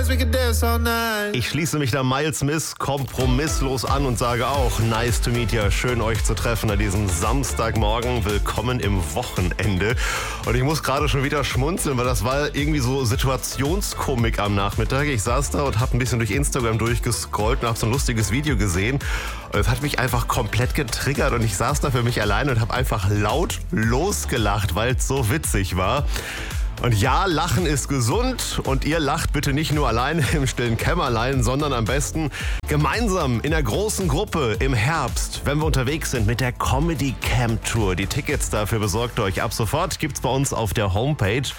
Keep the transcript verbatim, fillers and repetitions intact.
dance, we can dance all night. Ich schließe mich da Miles Smith kompromisslos an und sage auch, nice to meet you, schön euch zu treffen an diesem Samstagmorgen. Willkommen im Wochenende. Und ich muss gerade schon wieder schmunzeln, weil das war irgendwie so Situationskomik am Nachmittag. Ich saß da und habe ein bisschen durch Instagram durchgescrollt und habe so ein lustiges Video gesehen. Und es hat mich einfach komplett getriggert und ich saß da für mich alleine und habe einfach laut losgelacht, weil es so witzig war. Und ja, Lachen ist gesund und ihr lacht bitte nicht nur alleine im stillen Kämmerlein, sondern am besten gemeinsam in einer großen Gruppe im Herbst, wenn wir unterwegs sind mit der Comedy Camp Tour. Die Tickets dafür besorgt euch ab sofort, gibt's bei uns auf der Homepage.